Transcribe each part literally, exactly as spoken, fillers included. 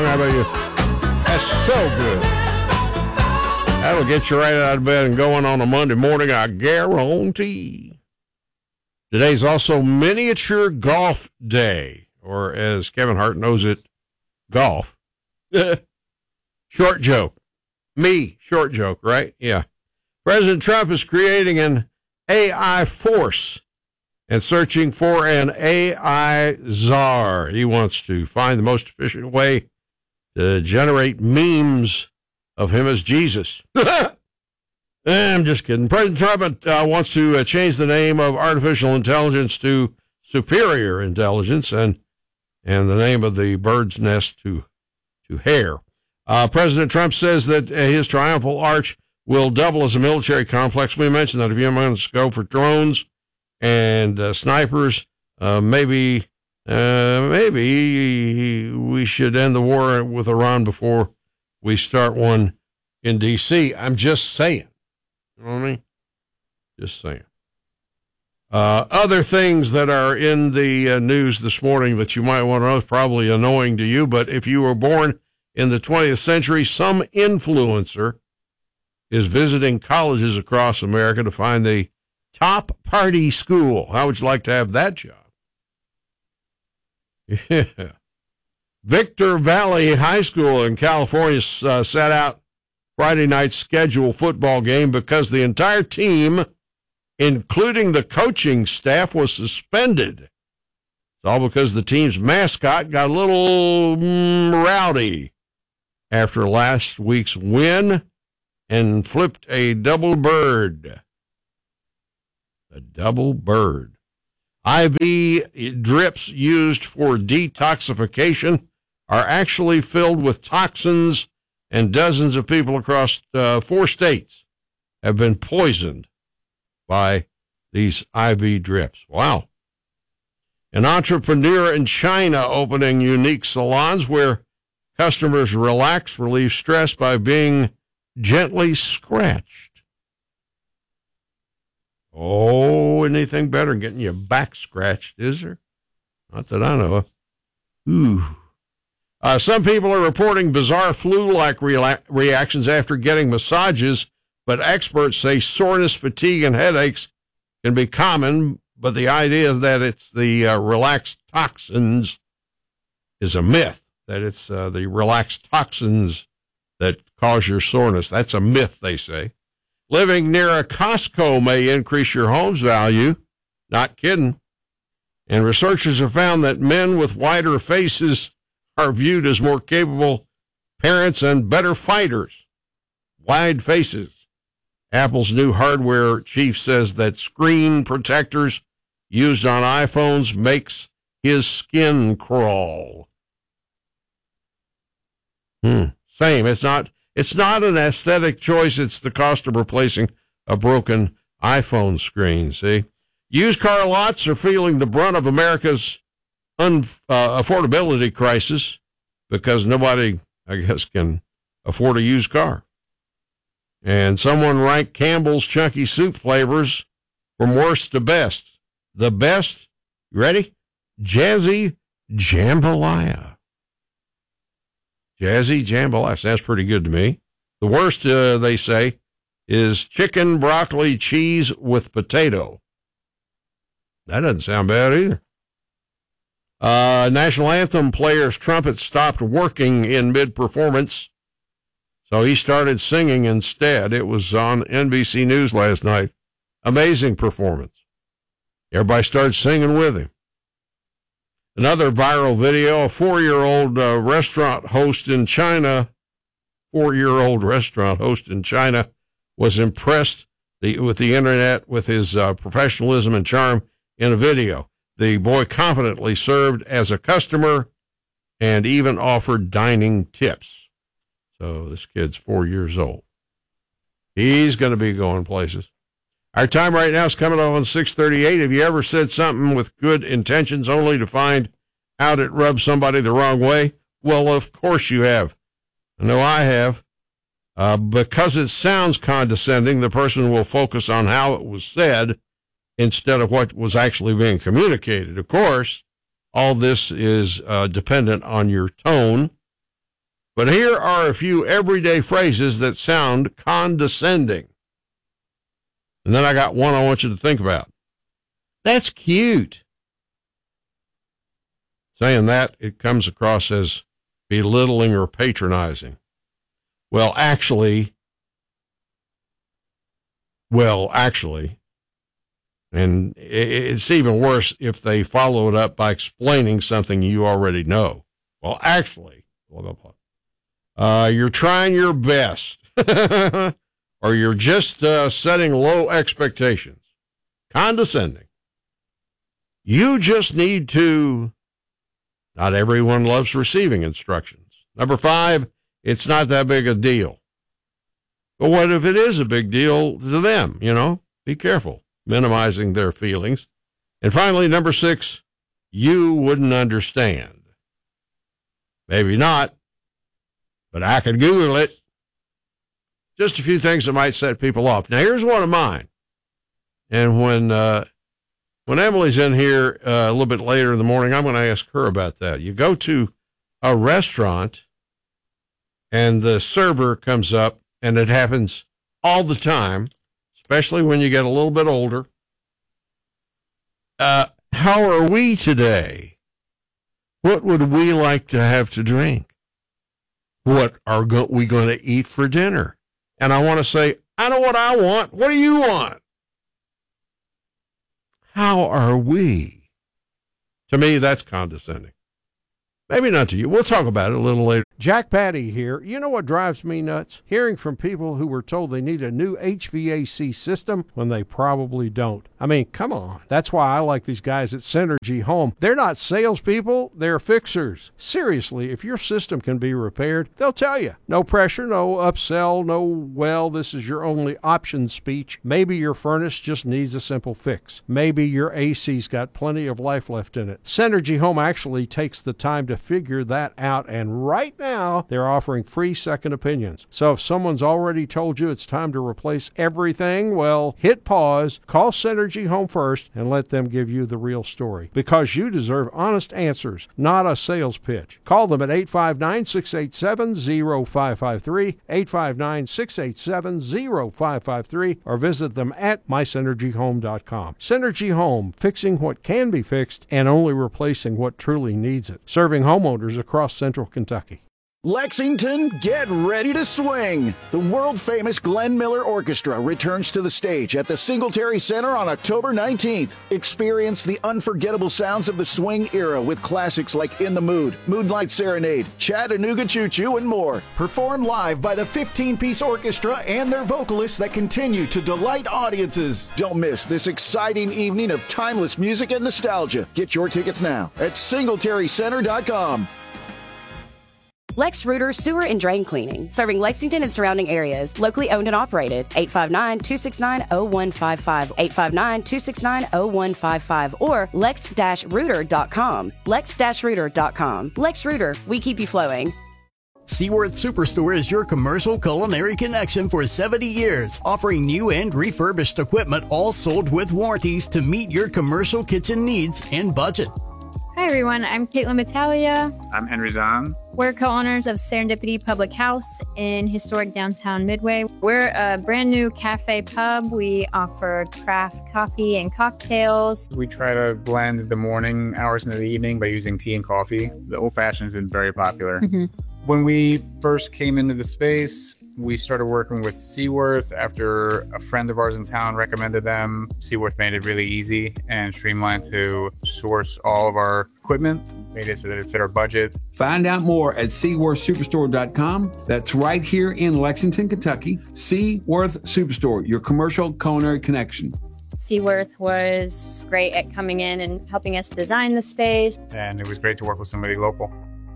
How about you? That's so good. That'll get you right out of bed and going on a Monday morning, I guarantee. Today's also Miniature Golf Day, or as Kevin Hart knows it, golf. Short joke. Me, short joke, right? Yeah. President Trump is creating an A I force and searching for an A I czar. He wants to find the most efficient way to generate memes of him as Jesus. I'm just kidding. President Trump uh, wants to uh, change the name of artificial intelligence to superior intelligence, and and the name of the bird's nest to to hare. Uh, President Trump says that uh, his triumphal arch will double as a military complex. We mentioned that a few months ago for drones and uh, snipers. Uh, maybe, uh, maybe we should end the war with Iran before we start one in D C. I'm just saying. You know what I mean? Just saying. Uh, other things that are in the uh, news this morning that you might want to know is probably annoying to you, but if you were born in the twentieth century, some influencer is visiting colleges across America to find the top party school. How would you like to have that job? Yeah. Victor Valley High School in California uh, set out Friday night's scheduled football game because the entire team, including the coaching staff, was suspended. It's all because the team's mascot got a little mm, rowdy after last week's win and flipped a double bird. A double bird. I V drips used for detoxification are actually filled with toxins, and dozens of people across uh, four states have been poisoned by these I V drips. Wow. An entrepreneur in China opening unique salons where customers relax, relieve stress by being gently scratched. Oh, anything better than getting your back scratched, is there? Not that I know of. Ooh. Uh, some people are reporting bizarre flu-like re- reactions after getting massages, but experts say soreness, fatigue, and headaches can be common, but the idea that it's the uh, relaxed toxins is a myth, that it's uh, the relaxed toxins that cause your soreness. That's a myth, they say. Living near a Costco may increase your home's value. Not kidding. And researchers have found that men with wider faces are viewed as more capable parents and better fighters. Wide faces. Apple's new hardware chief says that screen protectors used on iPhones makes his skin crawl. Hmm. Same. It's not, it's not an aesthetic choice. It's the cost of replacing a broken iPhone screen. See? Used car lots are feeling the brunt of America's un, uh, affordability crisis because nobody, I guess, can afford a used car. And someone ranked Campbell's Chunky Soup flavors from worst to best. The best, you ready? Jazzy Jambalaya. Jazzy Jambalaya. Sounds pretty good to me. The worst, uh, they say, is chicken, broccoli, cheese with potato. That doesn't sound bad either. Uh, national anthem player's trumpet stopped working in mid-performance, so he started singing instead. It was on N B C News last night. Amazing performance. Everybody started singing with him. Another viral video, a four-year-old uh, restaurant host in China, four-year-old restaurant host in China was impressed the, with the internet, with his uh, professionalism and charm in a video. The boy confidently served as a customer and even offered dining tips. So this kid's four years old. He's going to be going places. Our time right now is coming up on six thirty-eight. Have you ever said something with good intentions only to find out it rubs somebody the wrong way? Well, of course you have. I know I have. Uh, because it sounds condescending, the person will focus on how it was said instead of what was actually being communicated. Of course, all this is uh, dependent on your tone But here are a few everyday phrases that sound condescending. And then I got one I want you to think about. That's cute. Saying that, it comes across as belittling or patronizing. Well, actually, well, actually, and it's even worse if they follow it up by explaining something you already know. Well, actually, blah, blah, blah. Uh, you're trying your best, or you're just uh, setting low expectations. Condescending. You just need to. Not everyone loves receiving instructions. Number five, it's not that big a deal. But what if it is a big deal to them? You know, be careful, minimizing their feelings. And finally, number six, you wouldn't understand. Maybe not, but I could Google it. Just a few things that might set people off. Now, here's one of mine. And when uh, when Emily's in here uh, a little bit later in the morning, I'm going to ask her about that. You go to a restaurant, and the server comes up, and it happens all the time, especially when you get a little bit older. Uh, how are we today? What would we like to have to drink? What are go- we going to eat for dinner? And I want to say, I know what I want. What do you want? How are we? To me, that's condescending. Maybe not to you. We'll talk about it a little later. Jack Patty here. You know what drives me nuts? Hearing from people who were told they need a new H V A C system when they probably don't. I mean, come on. That's why I like these guys at Synergy Home. They're not salespeople, they're fixers. Seriously, if your system can be repaired, they'll tell you. No pressure, no upsell, no, well, this is your only option speech. Maybe your furnace just needs a simple fix. Maybe your A C's got plenty of life left in it. Synergy Home actually takes the time to figure that out, and right now, Now, they're offering free second opinions. So if someone's already told you it's time to replace everything, well, hit pause, call Synergy Home first, and let them give you the real story. Because you deserve honest answers, not a sales pitch. Call them at eight five nine, six eight seven, zero five five three, eight five nine, six eight seven, zero five five three, or visit them at my synergy home dot com. Synergy Home, fixing what can be fixed and only replacing what truly needs it. Serving homeowners across central Kentucky. Lexington, get ready to swing! The world-famous Glenn Miller Orchestra returns to the stage at the Singletary Center on October nineteenth. Experience the unforgettable sounds of the swing era with classics like In the Mood, Moonlight Serenade, Chattanooga Choo Choo, and more. Performed live by the fifteen-piece orchestra and their vocalists that continue to delight audiences. Don't miss this exciting evening of timeless music and nostalgia. Get your tickets now at singletary center dot com. Lex Reuter Sewer and Drain Cleaning, serving Lexington and surrounding areas. Locally owned and operated. eight five nine, two six nine, zero one five five. eight five nine, two six nine, zero one five five. Or lex dash reuter dot com. lex dash reuter dot com. Lex Reuter, we keep you flowing. Seaworth Superstore is your commercial culinary connection for seventy years, offering new and refurbished equipment, all sold with warranties to meet your commercial kitchen needs and budget. Hi everyone, I'm Caitlin Matalia. I'm Henry Zahn. We're co-owners of Serendipity Public House in historic downtown Midway. We're a brand new cafe pub. We offer craft coffee and cocktails. We try to blend the morning hours into the evening by using tea and coffee. The old fashioned has been very popular. Mm-hmm. When we first came into the space, we started working with Seaworth after a friend of ours in town recommended them. Seaworth made it really easy and streamlined to source all of our equipment, made it so that it fit our budget. Find out more at seaworth superstore dot com. That's right here in Lexington, Kentucky. Seaworth Superstore, your commercial culinary connection. Seaworth was great at coming in and helping us design the space. And it was great to work with somebody local.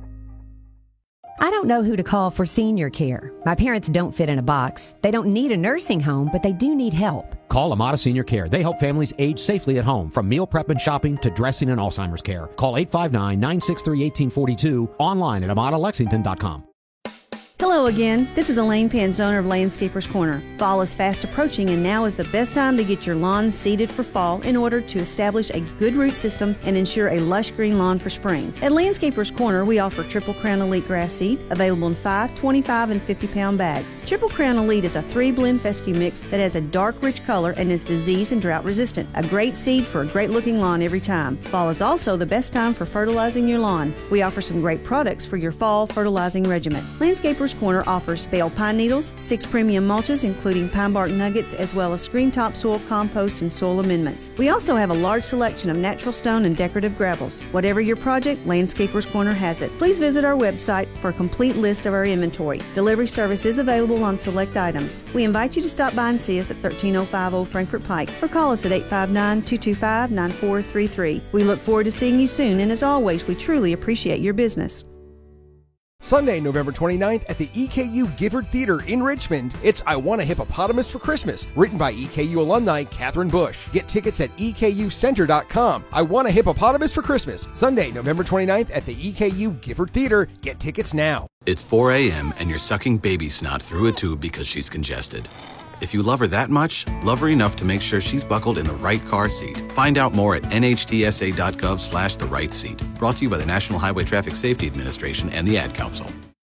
I don't know who to call for senior care. My parents don't fit in a box. They don't need a nursing home, but they do need help. Call Amada Senior Care. They help families age safely at home, from meal prep and shopping to dressing and Alzheimer's care. Call eight five nine, nine six three, one eight four two, online at amada lexington dot com. Hello again. This is Elaine Pence, owner of Landscapers Corner. Fall is fast approaching, and now is the best time to get your lawns seeded for fall in order to establish a good root system and ensure a lush green lawn for spring. At Landscapers Corner, we offer Triple Crown Elite grass seed, available in five, twenty-five, and fifty pound bags. Triple Crown Elite is a three-blend fescue mix that has a dark, rich color and is disease and drought resistant. A great seed for a great-looking lawn every time. Fall is also the best time for fertilizing your lawn. We offer some great products for your fall fertilizing regimen. Landscapers Corner offers baled pine needles, six premium mulches including pine bark nuggets, as well as screen topsoil, compost, and soil amendments. We also have a large selection of natural stone and decorative gravels. Whatever your project, Landscapers Corner has it. Please visit our website for a complete list of our inventory. Delivery service is available on select items. We invite you to stop by and see us at thirteen oh five Old Frankfort Pike or call us at eight five nine, two two five, nine four three three. We look forward to seeing you soon, and as always, we truly appreciate your business. Sunday, November twenty-ninth at the E K U Gifford Theater in Richmond, it's I Want a Hippopotamus for Christmas, written by E K U alumni Catherine Bush. Get tickets at E K U center dot com. I Want a Hippopotamus for Christmas, Sunday, November twenty-ninth at the E K U Gifford Theater. Get tickets now. It's four a.m. and you're sucking baby snot through a tube because she's congested. If you love her that much, love her enough to make sure she's buckled in the right car seat. Find out more at N H T S A dot gov slash the right seat. Brought to you by the National Highway Traffic Safety Administration and the Ad Council.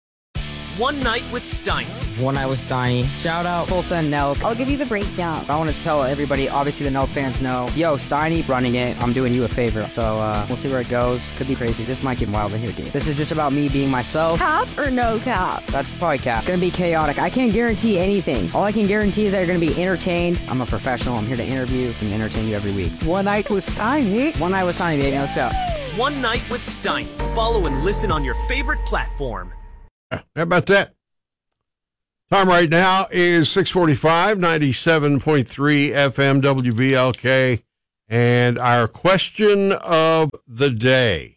One Night with Steiny. One Night with Steiny. Shout out Tulsa and Nelk. I'll give you the breakdown. I want to tell everybody, obviously the Nelk fans know, yo, Steiny running it, I'm doing you a favor. So uh, we'll see where it goes. Could be crazy. This might get wild in here, dude. This is just about me being myself. Cap or no cap? That's probably cap. It's gonna be chaotic. I can't guarantee anything. All I can guarantee is that you're gonna be entertained. I'm a professional. I'm here to interview and entertain you every week. One Night with Steiny. One Night with Steiny, baby. Let's go. One Night with Steiny. Follow and listen on your favorite platform. How about that? Time right now is six forty-five, ninety-seven point three F M W V L K, and our question of the day.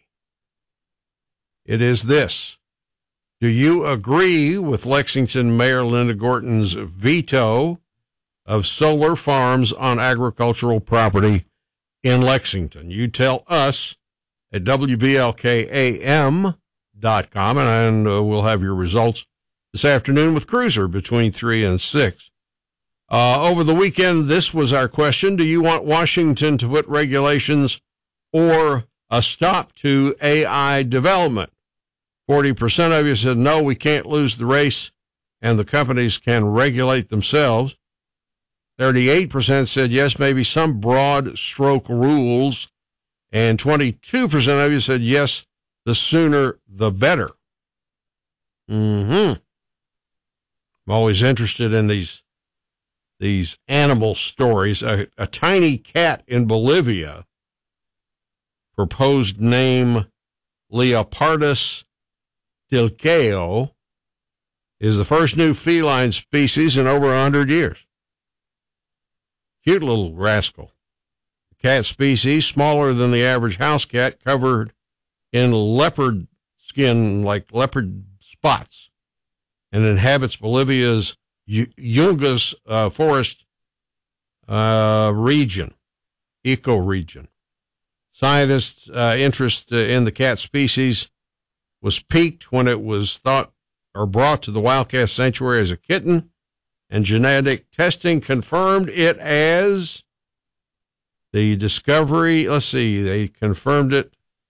It is this. Do you agree with Lexington Mayor Linda Gorton's veto of solar farms on agricultural property in Lexington? You tell us at W V L K A M dot com, and, and uh, we'll have your results this afternoon with Cruiser between three and six. Uh, over the weekend, this was our question. Do you want Washington to put regulations or a stop to A I development? forty percent of you said, no, we can't lose the race, and the companies can regulate themselves. thirty-eight percent said, yes, maybe some broad stroke rules. And twenty-two percent of you said, yes, the sooner the better. Mm-hmm. I'm always interested in these these animal stories. A, a tiny cat in Bolivia, proposed name Leopardus tilceo, is the first new feline species in over one hundred years. Cute little rascal. The cat species, smaller than the average house cat, covered in leopard skin like leopard spots, and inhabits Bolivia's Yungas uh, forest uh, region, ecoregion. Scientists' uh, interest uh, in the cat species was piqued when it was thought or brought to the Wildcat Sanctuary as a kitten, and genetic testing confirmed it as the discovery. Let's see, they confirmed it.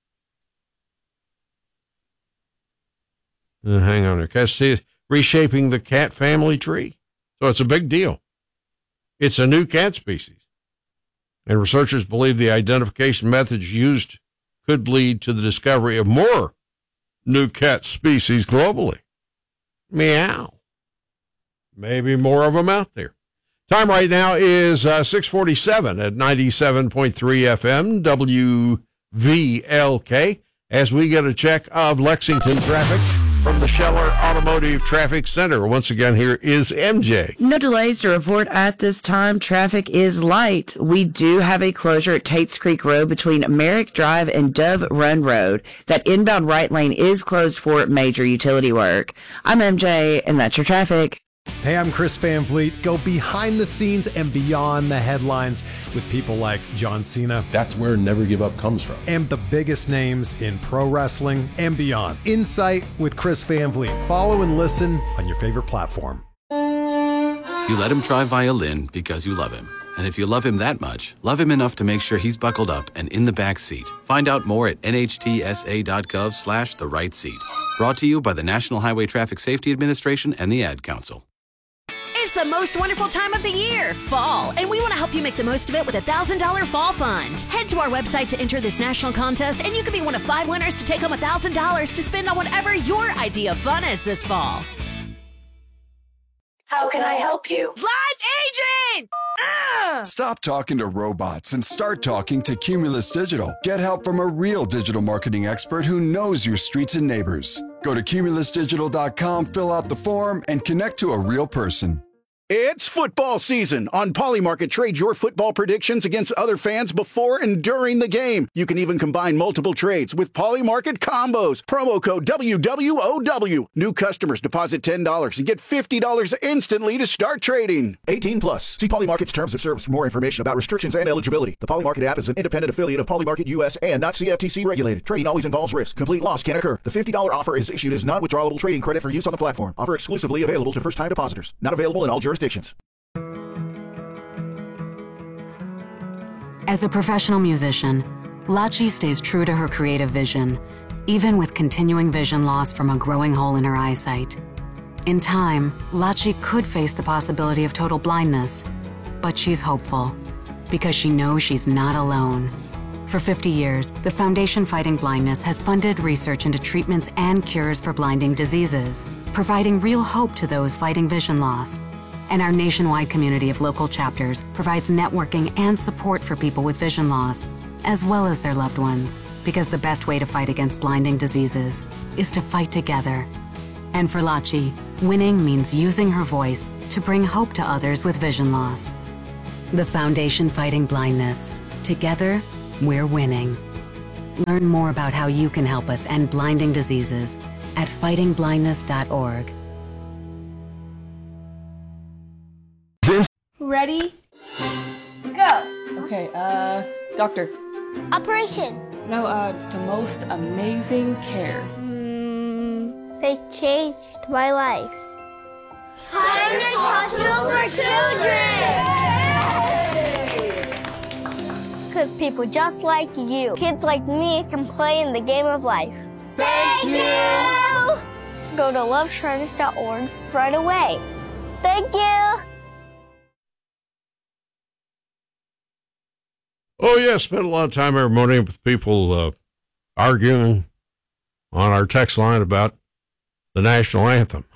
Uh, hang on there. Reshaping the cat family tree. So it's a big deal. It's a new cat species. And researchers believe the identification methods used could lead to the discovery of more new cat species globally. Meow. Maybe more of them out there. Time right now is uh, six forty-seven at ninety-seven point three F M W V L K as we get a check of Lexington traffic from the Scheller Automotive Traffic Center. Once again, here is M J. No delays to report at this time. Traffic is light. We do have a closure at Tates Creek Road between Merrick Drive and Dove Run Road. That inbound right lane is closed for major utility work. I'm M J, and that's your traffic. Hey, I'm Chris Van Vliet. Go behind the scenes and beyond the headlines with people like John Cena. That's where Never Give Up comes from. And the biggest names in pro wrestling and beyond. Insight with Chris Van Vliet. Follow and listen on your favorite platform. You let him try violin because you love him. And if you love him that much, love him enough to make sure he's buckled up and in the back seat. Find out more at nhtsa.gov slash the right seat. Brought to you by the National Highway Traffic Safety Administration and the Ad Council. It's the most wonderful time of the year, fall, and we want to help you make the most of it with a one thousand dollars Fall Fund. Head to our website to enter this national contest, and you could be one of five winners to take home one thousand dollars to spend on whatever your idea of fun is this fall. How can I help you? Live agent! Ah! Stop talking to robots and start talking to Cumulus Digital. Get help from a real digital marketing expert who knows your streets and neighbors. Go to cumulus digital dot com, fill out the form, and connect to a real person. It's football season. On Polymarket, trade your football predictions against other fans before and during the game. You can even combine multiple trades with Polymarket combos. Promo code W W O W. New customers deposit ten dollars and get fifty dollars instantly to start trading. eighteen plus. See Polymarket's terms of service for more information about restrictions and eligibility. The Polymarket app is an independent affiliate of Polymarket U S and not C F T C regulated. Trading always involves risk. Complete loss can occur. The fifty dollars offer is issued as non-withdrawable trading credit for use on the platform. Offer exclusively available to first-time depositors. Not available in all jurisdictions. As a professional musician, Lachi stays true to her creative vision, even with continuing vision loss from a growing hole in her eyesight. In time, Lachi could face the possibility of total blindness, but she's hopeful because she knows she's not alone. For fifty years, the Foundation Fighting Blindness has funded research into treatments and cures for blinding diseases, providing real hope to those fighting vision loss. And our nationwide community of local chapters provides networking and support for people with vision loss, as well as their loved ones, because the best way to fight against blinding diseases is to fight together. And for Lachi, winning means using her voice to bring hope to others with vision loss. The Foundation Fighting Blindness. Together, we're winning. Learn more about how you can help us end blinding diseases at fighting blindness dot org. Ready? Go! Okay, uh, doctor. Operation. No, uh, the most amazing care. Mm, they changed my life. Kindness Hospital for Children! Because people just like you, kids like me, can play in the game of life. Thank you! Go to love shriners dot org right away. Thank you! Oh, yeah, spent a lot of time every morning with people uh, arguing on our text line about the national anthem.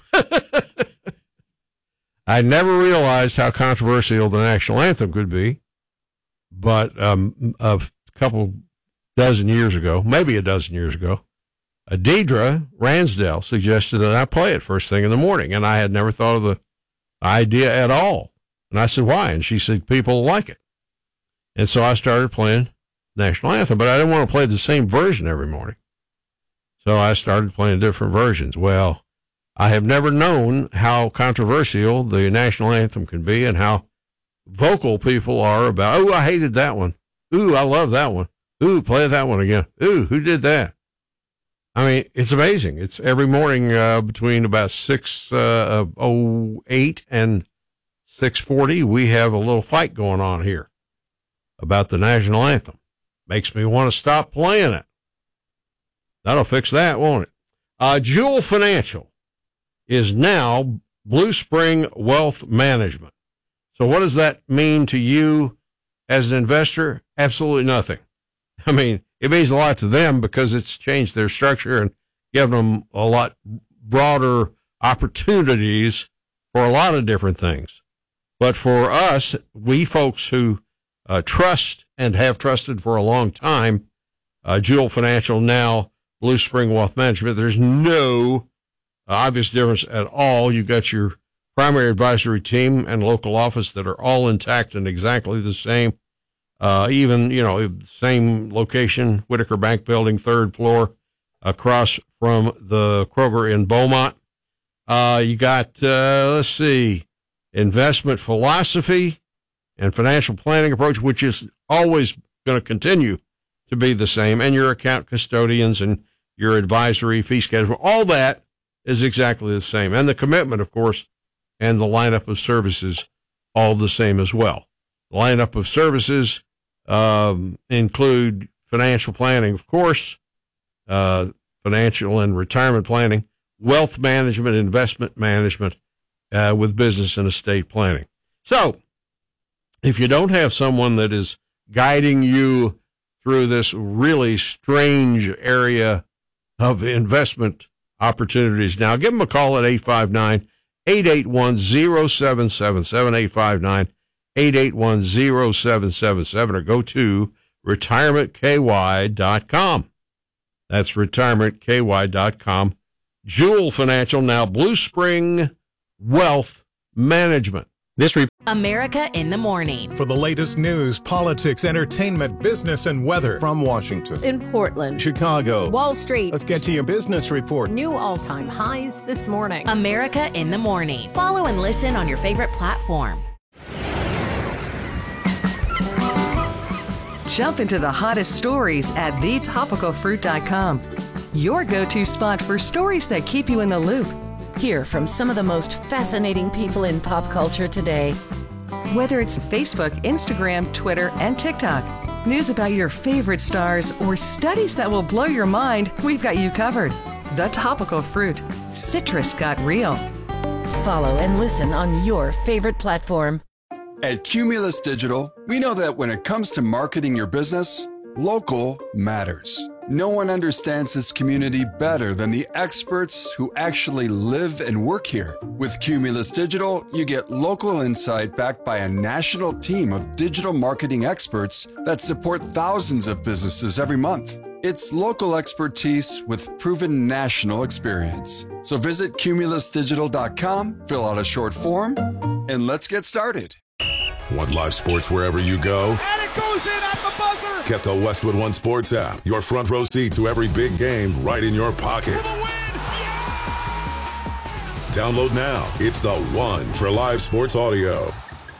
I never realized how controversial the national anthem could be, but um, a couple dozen years ago, maybe a dozen years ago, uh, Deidre Ransdell suggested that I play it first thing in the morning, and I had never thought of the idea at all. And I said, why? And she said, people like it. And so I started playing national anthem, but I didn't want to play the same version every morning. So I started playing different versions. Well, I have never known how controversial the national anthem can be and how vocal people are about, oh, I hated that one. Ooh, I love that one. Ooh, play that one again. Ooh, who did that? I mean, it's amazing. It's every morning uh, between about six oh eight and six forty, we have a little fight going on here about the national anthem. Makes me want to stop playing it. That'll fix that, won't it? Uh, Jewel Financial is now Blue Spring Wealth Management. So what does that mean to you as an investor? Absolutely nothing. I mean, it means a lot to them because it's changed their structure and given them a lot broader opportunities for a lot of different things. But for us, we folks who Uh, trust and have trusted for a long time, uh, Jewel Financial, now Blue Spring Wealth Management. There's no uh, obvious difference at all. You got your primary advisory team and local office that are all intact and exactly the same. Uh, even, you know, same location, Whitaker Bank Building, third floor, across from the Kroger in Beaumont. Uh, you got, uh, let's see, investment philosophy and financial planning approach, which is always going to continue to be the same, and your account custodians and your advisory fee schedule. All that is exactly the same. And the commitment, of course, and the lineup of services, all the same as well. The lineup of services um, include financial planning, of course, uh, financial and retirement planning, wealth management, investment management, uh, with business and estate planning. So if you don't have someone that is guiding you through this really strange area of investment opportunities now, give them a call at eight five nine, eight eight one, zero seven seven seven, eight five nine, eight eight one, zero seven seven seven, or go to retirement k y dot com. That's retirement k y dot com. Jewel Financial, now Blue Spring Wealth Management. This re- America in the Morning. For the latest news, politics, entertainment, business, and weather. From Washington, in Portland, Chicago, Wall Street. Let's get to your business report. New all-time highs this morning. America in the Morning. Follow and listen on your favorite platform. Jump into the hottest stories at the topical fruit dot com. Your go-to spot for stories that keep you in the loop. Hear from some of the most fascinating people in pop culture today. Whether it's Facebook, Instagram, Twitter, and TikTok, news about your favorite stars, or studies that will blow your mind, we've got you covered. The Topical Fruit. Citrus got real. Follow and listen on your favorite platform. At Cumulus Digital, we know that when it comes to marketing your business, local matters. No one understands this community better than the experts who actually live and work here. With Cumulus Digital, you get local insight backed by a national team of digital marketing experts that support thousands of businesses every month. It's local expertise with proven national experience. So visit cumulus digital dot com, fill out a short form, and let's get started. Want live sports wherever you go? And it goes in at the buzzer! Get the Westwood One Sports app. Your front row seat to every big game right in your pocket. Yeah! Download now. It's the one for live sports audio.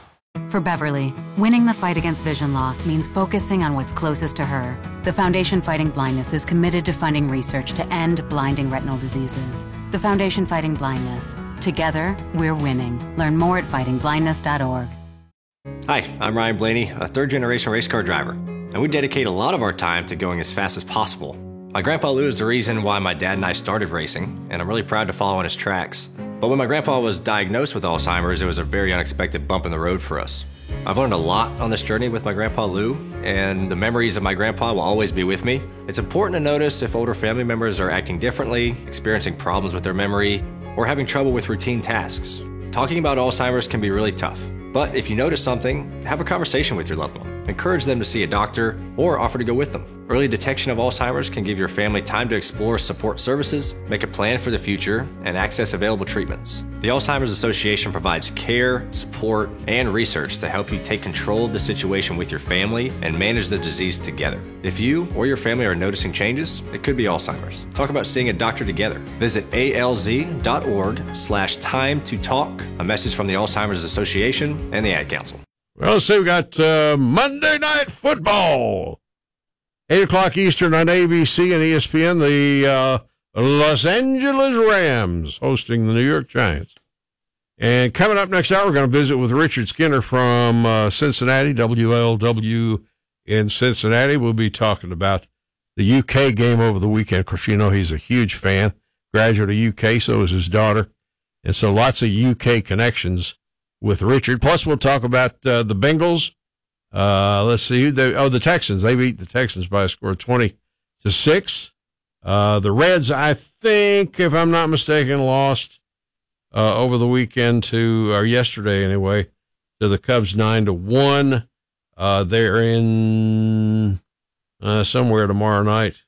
For Beverly, winning the fight against vision loss means focusing on what's closest to her. The Foundation Fighting Blindness is committed to funding research to end blinding retinal diseases. The Foundation Fighting Blindness. Together, we're winning. Learn more at fighting blindness dot org. Hi, I'm Ryan Blaney, a third-generation race car driver, and we dedicate a lot of our time to going as fast as possible. My grandpa Lou is the reason why my dad and I started racing, and I'm really proud to follow in his tracks. But when my grandpa was diagnosed with Alzheimer's, it was a very unexpected bump in the road for us. I've learned a lot on this journey with my grandpa Lou, and the memories of my grandpa will always be with me. It's important to notice if older family members are acting differently, experiencing problems with their memory, or having trouble with routine tasks. Talking about Alzheimer's can be really tough. But if you notice something, have a conversation with your loved one. Encourage them to see a doctor or offer to go with them. Early detection of Alzheimer's can give your family time to explore support services, make a plan for the future, and access available treatments. The Alzheimer's Association provides care, support, and research to help you take control of the situation with your family and manage the disease together. If you or your family are noticing changes, it could be Alzheimer's. Talk about seeing a doctor together. Visit A L Z dot org slash time to talk. A message from the Alzheimer's Association and the Ad Council. Well, let's see, we've got uh, Monday Night Football. eight o'clock Eastern on A B C and E S P N. The uh, Los Angeles Rams hosting the New York Giants. And coming up next hour, we're going to visit with Richard Skinner from uh, Cincinnati, W L W in Cincinnati. We'll be talking about the U K game over the weekend. Of course, you know he's a huge fan. Graduate of U K, so is his daughter. And so lots of U K connections with Richard. Plus, we'll talk about uh, the Bengals. Uh, let's see. They, oh, the Texans. They beat the Texans by a score of twenty to six. Uh, the Reds, I think, if I'm not mistaken, lost uh, over the weekend to, or yesterday anyway, to the Cubs nine to one. Uh, they're in uh, somewhere tomorrow night.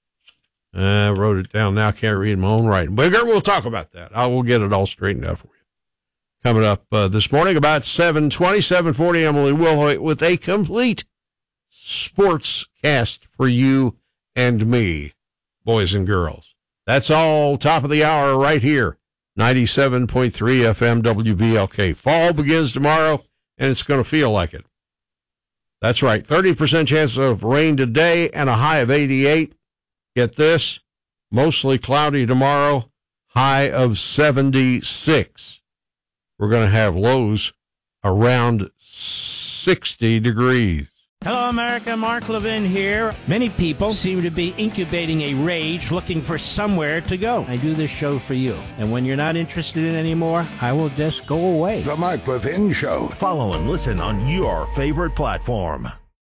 I uh, wrote it down now. Can't read my own writing. But we'll talk about that. I will get it all straightened out for you. Coming up uh, this morning about seven twenty, seven forty, Emily Wilhoit with a complete sports cast for you and me, boys and girls. That's all top of the hour right here ninety-seven point three F M W V L K. Fall begins tomorrow, and it's going to feel like it. That's right, thirty percent chance of rain today and a high of eighty-eight. Get this, mostly cloudy tomorrow, high of seventy-six. We're going to have lows around sixty degrees. Hello, America. Mark Levin here. Many people seem to be incubating a rage looking for somewhere to go. I do this show for you. And when you're not interested in it anymore, I will just go away. The Mark Levin Show. Follow and listen on your favorite platform.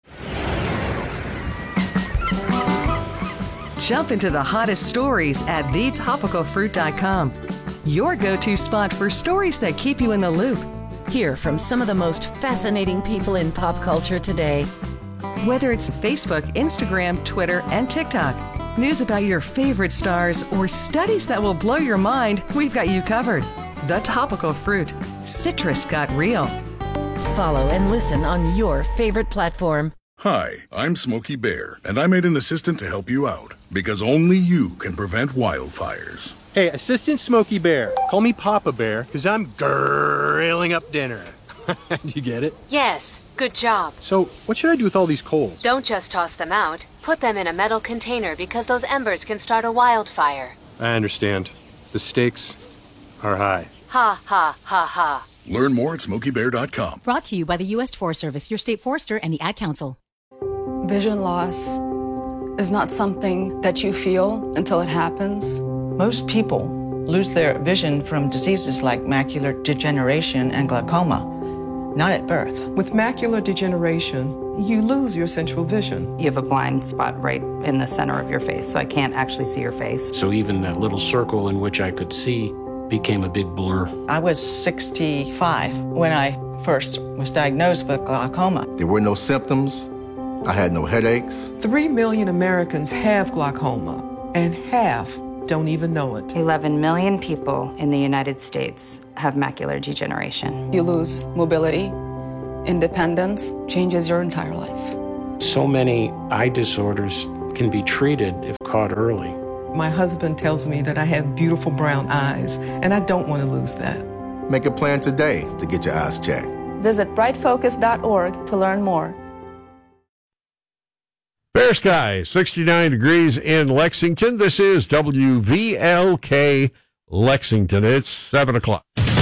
Jump into the hottest stories at the topical fruit dot com. Your go-to spot for stories that keep you in the loop. Hear from some of the most fascinating people in pop culture today. Whether it's Facebook, Instagram, Twitter, and TikTok, news about your favorite stars, or studies that will blow your mind, we've got you covered. The Topical Fruit. Citrus got real. Follow and listen on your favorite platform. Hi, I'm Smokey Bear, and I made an assistant to help you out, because only you can prevent wildfires. Hey, Assistant Smokey Bear, call me Papa Bear, because I'm grilling up dinner. Do you get it? Yes, good job. So, what should I do with all these coals? Don't just toss them out. Put them in a metal container because those embers can start a wildfire. I understand. The stakes are high. Ha, ha, ha, ha. Learn more at smokey bear dot com. Brought to you by the U S Forest Service, your state forester, and the Ad Council. Vision loss is not something that you feel until it happens. Most people lose their vision from diseases like macular degeneration and glaucoma, not at birth. With macular degeneration, you lose your central vision. You have a blind spot right in the center of your face, so I can't actually see your face. So even that little circle in which I could see became a big blur. I was sixty-five when I first was diagnosed with glaucoma. There were no symptoms. I had no headaches. Three million Americans have glaucoma, and half don't even know it. eleven million people in the United States have macular degeneration. You lose mobility, independence, changes your entire life. So many eye disorders can be treated if caught early. My husband tells me that I have beautiful brown eyes, and I don't want to lose that. Make a plan today to get your eyes checked. Visit bright focus dot org to learn more. Fair sky, sixty-nine degrees in Lexington. This is W V L K Lexington. It's seven o'clock.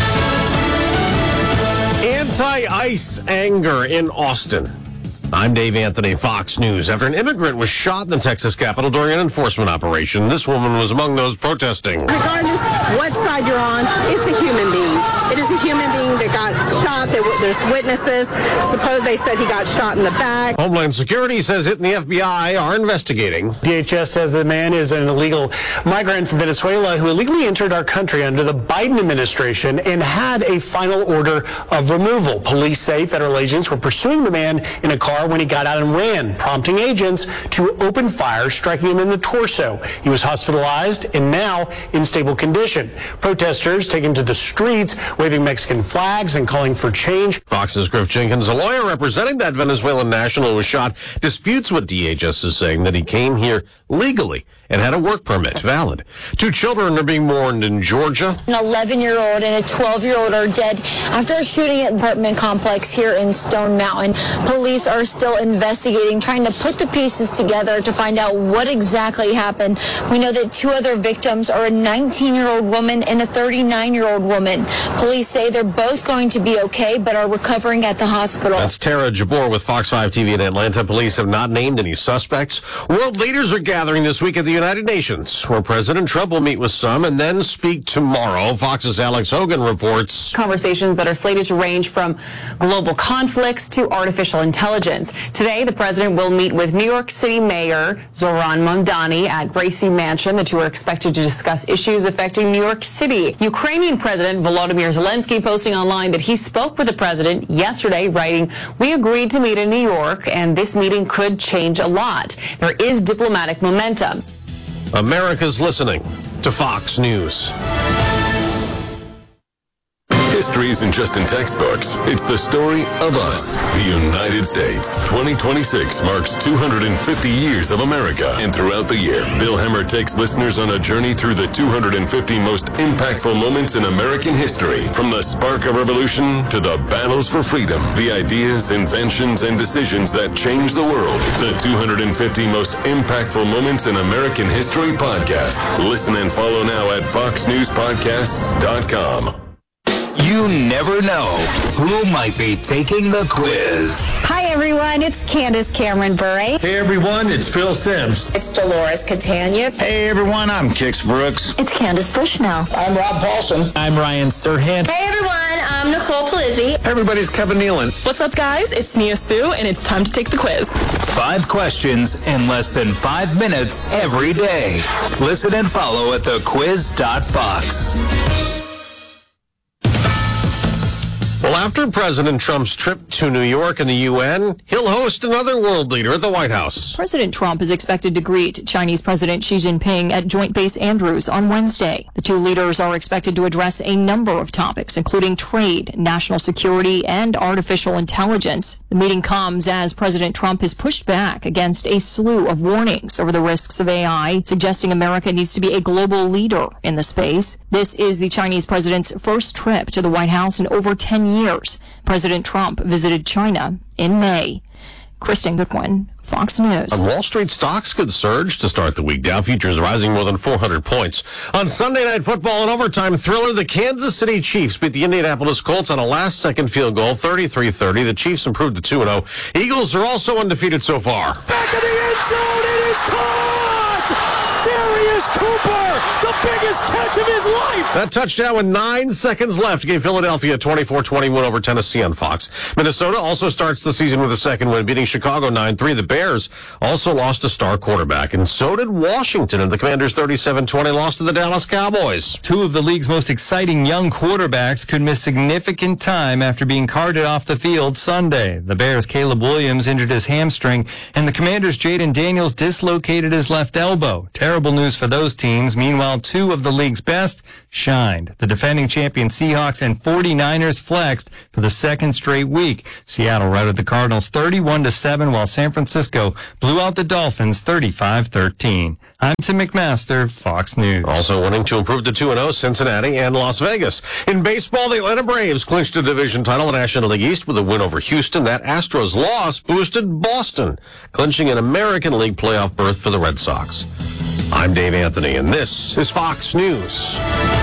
Anti-ICE anger in Austin. I'm Dave Anthony, Fox News. After an immigrant was shot in the Texas Capitol during an enforcement operation, this woman was among those protesting. Regardless what side you're on, it's a human being. It is a human being that got shot. There were, there's witnesses. Suppose they said he got shot in the back. Homeland Security says it and the F B I are investigating. D H S says the man is an illegal migrant from Venezuela who illegally entered our country under the Biden administration and had a final order of removal. Police say federal agents were pursuing the man in a car when he got out and ran, prompting agents to open fire, striking him in the torso. He was hospitalized and now in stable condition. Protesters taking to the streets, waving Mexican flags and calling for change. Fox's Griff Jenkins, a lawyer representing that Venezuelan national who was shot, disputes what D H S is saying, that he came here legally and had a work permit valid. Two children are being mourned in Georgia. An eleven-year-old and a twelve-year-old are dead after a shooting at an apartment complex here in Stone Mountain. Police are still investigating, trying to put the pieces together to find out what exactly happened. We know that two other victims are a nineteen-year-old woman and a thirty-nine-year-old woman. Police say they're both going to be okay, but are recovering at the hospital. That's Tara Jabor with Fox five T V in Atlanta. Police have not named any suspects. World leaders are gathering this week at the United Nations, where President Trump will meet with some and then speak tomorrow. Fox's Alex Hogan reports. Conversations that are slated to range from global conflicts to artificial intelligence. Today, the president will meet with New York City Mayor Zoran Mamdani at Gracie Mansion. The two are expected to discuss issues affecting New York City. Ukrainian President Volodymyr Zelensky posting online that he spoke with the president yesterday, writing, "We agreed to meet in New York, and this meeting could change a lot. There is diplomatic momentum." America's listening to Fox News. History isn't just in textbooks. It's the story of us, the United States. twenty twenty-six marks two hundred fifty years of America. And throughout the year, Bill Hemmer takes listeners on a journey through the two hundred fifty most impactful moments in American history. From the spark of revolution to the battles for freedom, the ideas, inventions, and decisions that changed the world. The two hundred fifty most impactful moments in American history podcast. Listen and follow now at fox news podcasts dot com. You never know who might be taking the quiz. Hi, everyone. It's Candace Cameron Bure. Hey, everyone. It's Phil Sims. It's Dolores Catania. Hey, everyone. I'm Kix Brooks. It's Candace Bushnell. I'm Rob Paulson. I'm Ryan Serhant. Hey, everyone. I'm Nicole Palizzi. Hey, everybody's Kevin Nealon. What's up, guys? It's Nia Sue, and it's time to take the quiz. Five questions in less than five minutes every day. Listen and follow at the quiz dot fox. Well, after President Trump's trip to New York and the U N, he'll host another world leader at the White House. President Trump is expected to greet Chinese President Xi Jinping at Joint Base Andrews on Wednesday. The two leaders are expected to address a number of topics, including trade, national security, and artificial intelligence. The meeting comes as President Trump has pushed back against a slew of warnings over the risks of A I, suggesting America needs to be a global leader in the space. This is the Chinese president's first trip to the White House in over ten years. President Trump visited China in May. Kristen Goodwin, Fox News. On Wall Street, stocks could surge to start the week. Dow futures rising more than four hundred points. On Sunday Night Football, an overtime thriller, the Kansas City Chiefs beat the Indianapolis Colts on a last-second field goal, thirty-three thirty. The Chiefs improved to two and oh. Eagles are also undefeated so far. Back of the end zone, it is caught! Darius Cooper, the biggest catch of his life! That touchdown with nine seconds left gave Philadelphia a twenty-four twenty win over Tennessee on Fox. Minnesota also starts the season with a second win, beating Chicago nine three. The Bears also lost a star quarterback, and so did Washington, and the Commanders thirty-seven twenty lost to the Dallas Cowboys. Two of the league's most exciting young quarterbacks could miss significant time after being carted off the field Sunday. The Bears' Caleb Williams injured his hamstring, and the Commanders' Jaden Daniels dislocated his left elbow. Terrible news for those teams. Meanwhile, two of the league's best shined. The defending champion Seahawks and forty-niners flexed for the second straight week. Seattle routed the Cardinals thirty-one to seven, while San Francisco blew out the Dolphins thirty-five thirteen. I'm Tim McMaster, Fox News. Also winning to improve to two and oh, Cincinnati and Las Vegas. In baseball, the Atlanta Braves clinched a division title in National League East with a win over Houston. That Astros loss boosted Boston, clinching an American League playoff berth for the Red Sox. I'm Dave Anthony, and this is Fox News.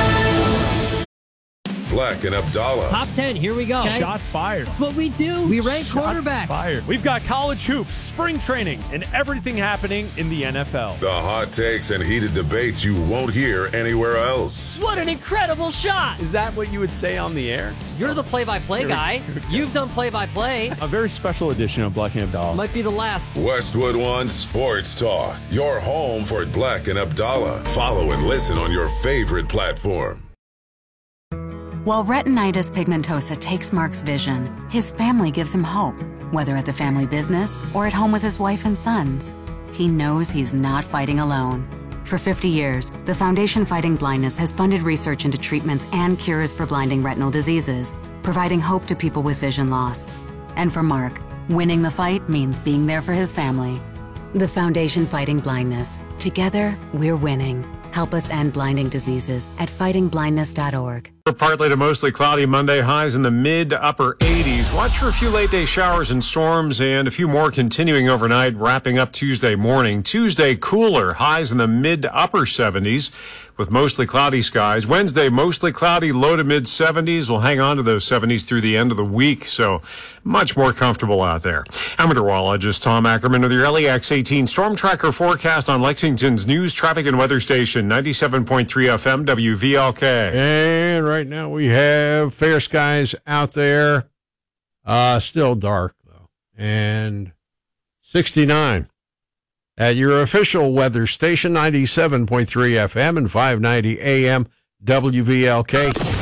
Black and Abdallah. Top ten, here we go. Okay. Shots fired. That's what we do. We rank Shots quarterbacks. Fired. We've got college hoops, spring training, and everything happening in the N F L. The hot takes and heated debates you won't hear anywhere else. What an incredible shot. Is that what you would say on the air? You're the play-by-play guy. You've done play-by-play. A very special edition of Black and Abdallah. Might be the last. Westwood One Sports Talk. Your home for Black and Abdallah. Follow and listen on your favorite platform. While retinitis pigmentosa takes Mark's vision, his family gives him hope, whether at the family business or at home with his wife and sons. He knows he's not fighting alone. For fifty years, the Foundation Fighting Blindness has funded research into treatments and cures for blinding retinal diseases, providing hope to people with vision loss. And for Mark, winning the fight means being there for his family. The Foundation Fighting Blindness. Together, we're winning. Help us end blinding diseases at fighting blindness dot org. Partly to mostly cloudy Monday, highs in the mid to upper eighties. Watch for a few late day showers and storms and a few more continuing overnight, wrapping up Tuesday morning. Tuesday, cooler, highs in the mid to upper seventies with mostly cloudy skies. Wednesday, mostly cloudy, low to mid seventies. We'll hang on to those seventies through the end of the week, so much more comfortable out there. I'm meteorologist Tom Ackerman with your L E X eighteen Storm Tracker forecast on Lexington's news, traffic, and weather station, ninety-seven point three F M W V L K. And right now we have fair skies out there. Uh, still dark, though. And sixty-nine. At your official weather station, ninety-seven point three F M and five ninety A M W V L K.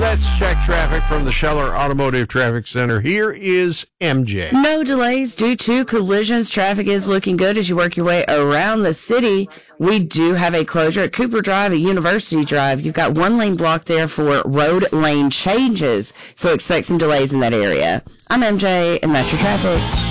let's check traffic from the Scheller Automotive Traffic Center. Here is M J. No delays due to collisions. Traffic is looking good as you work your way around the city. We do have a closure at Cooper Drive at University Drive. You've got one lane blocked there for road lane changes, so expect some delays in that area. I'm M J, and that's your traffic.